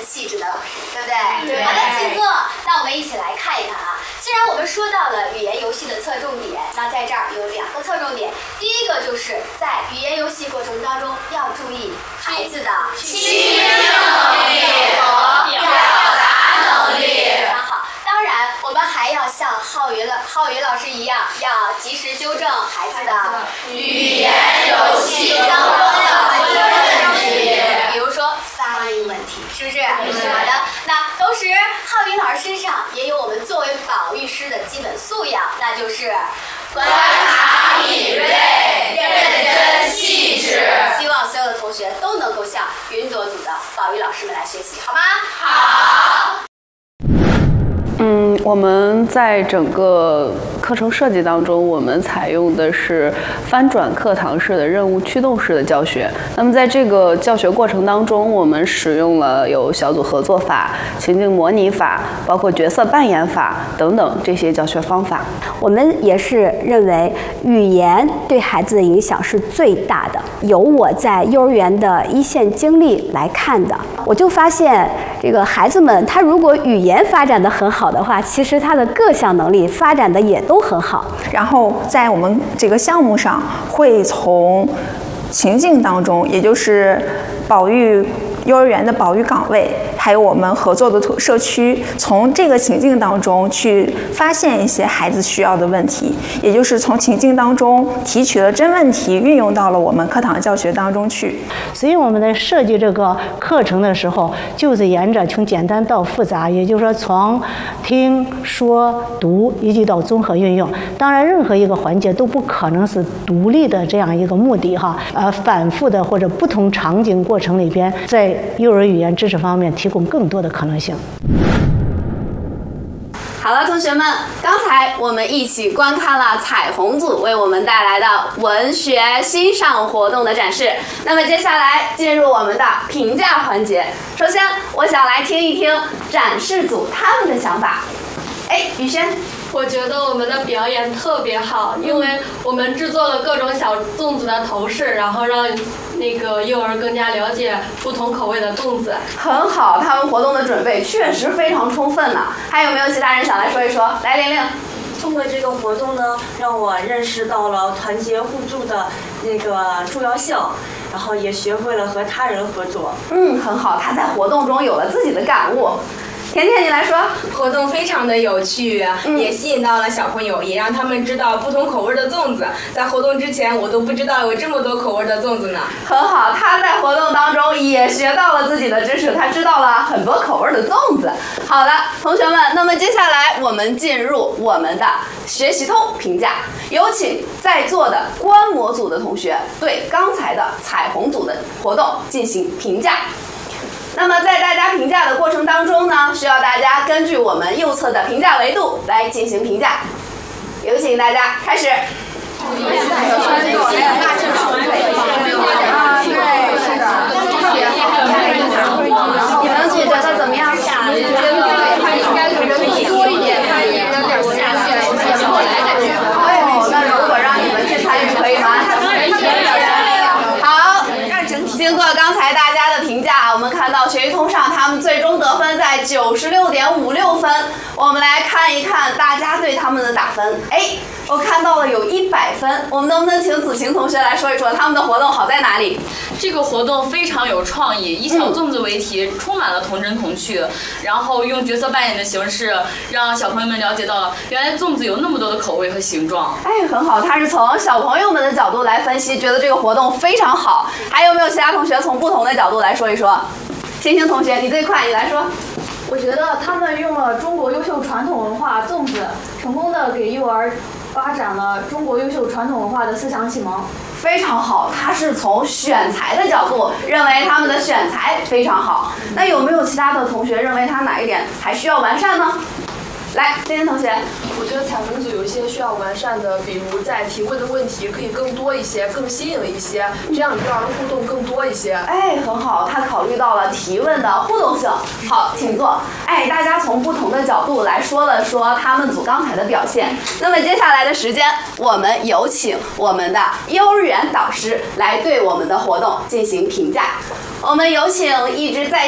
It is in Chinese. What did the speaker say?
气质的老师，对不对？对。好的，请坐。那我们一起来看一看啊。既然我们说到了语言游戏的侧重点，那在这儿有2个侧重点。第一个就是在语言游戏过程当中要注意孩子的倾听能力和表达能力。非常好。当然，我们还要像浩宇老师一样，要及时纠正孩子的语言游戏当中的问题，比如说发音问题，是不是？好的。那同时，浩宇老师身上也有我们作为保育师的基本素养，那就是观察敏锐、认真细致。希望所有的同学都能够向云朵组的保育老师们来学习，好吗？好。 我们在整个课程设计当中，我们采用的是翻转课堂式的任务驱动式的教学。那么在这个教学过程当中，我们使用了有小组合作法、情境模拟法，包括角色扮演法等等这些教学方法。 我们也是认为语言对孩子的影响是最大的。由我在幼儿园的一线经历来看的，我就发现这个孩子们他如果语言发展得很好的话，其实他的各项能力发展的也都很好。 然后在我们这个项目上，会从情境当中，也就是保育幼儿园的保育岗位，还有我们合作的社区，从这个情境当中去发现一些孩子需要的问题，也就是从情境当中提取了真问题，运用到了我们课堂教学当中去。 所以我们在设计这个课程的时候，就是沿着从简单到复杂，也就是说从听说读一直到综合运用。当然，任何一个环节都不可能是独立的这样一个目的哈，反复的或者不同场景过程里边，在幼儿语言知识方面提供更多的可能性。 好了，同学们，刚才我们一起观看了彩虹组为我们带来的文学欣赏活动的展示。那么接下来进入我们的评价环节。首先，我想来听一听展示组他们的想法。雨轩。 我觉得我们的表演特别好，因为我们制作了各种小粽子的头饰，然后让那个幼儿更加了解不同口味的粽子。 很好，他们活动的准备确实非常充分呢。还有没有其他人想来说一说？来，玲玲。 通过这个活动呢，让我认识到了团结互助的那个重要性，然后也学会了和他人合作。 很好，他在活动中有了自己的感悟。甜甜，你来说。 活动非常的有趣，也吸引到了小朋友，也让他们知道不同口味的粽子。在活动之前，我都不知道有这么多口味的粽子呢。 很好，他在活动当中也学到了自己的知识，他知道了很多口味的粽子。好的，同学们，那么接下来我们进入我们的学习通评价，有请在座的观摩组的同学对刚才的彩虹组的活动进行评价。那么在大家评价的过程当中呢，需要大家根据我们右侧的评价维度来进行评价。有请大家开始。 对，是的。 你们组觉得怎么样？ 应该是人多一点，人点不下去，也不好来感觉。 那如果让你们去参与可以吗？好，经过刚才大家的评价，我们看到学习通上他们最终得分在96.56分。我们来看一看大家对他们的打分。我看到了有100分，我们能不能请子晴同学来说一说他们的活动好在哪里？ 这个活动非常有创意，以小粽子为题，充满了童真童趣，然后用角色扮演的形式，让小朋友们了解到原来粽子有那么多的口味和形状。 很好，他是从小朋友们的角度来分析，觉得这个活动非常好。还有没有其他同学从不同的角度来说一说？星星同学，你最快，你来说。 我觉得他们用了中国优秀传统文化粽子，成功的给幼儿发展了中国优秀传统文化的思想启蒙。 非常好，他是从选材的角度认为他们的选材非常好。那有没有其他的同学认为他哪一点还需要完善呢？来，欣欣同学。 我觉得彩虹组有一些需要完善的，比如在提问的问题可以更多一些，更新颖一些，这样幼儿的互动更多一些。 很好，他考虑到了提问的互动性。好，请坐。大家从不同的角度来说了说他们组刚才的表现。那么接下来的时间，我们有请我们的幼儿园导师来对我们的活动进行评价。我们有请一直在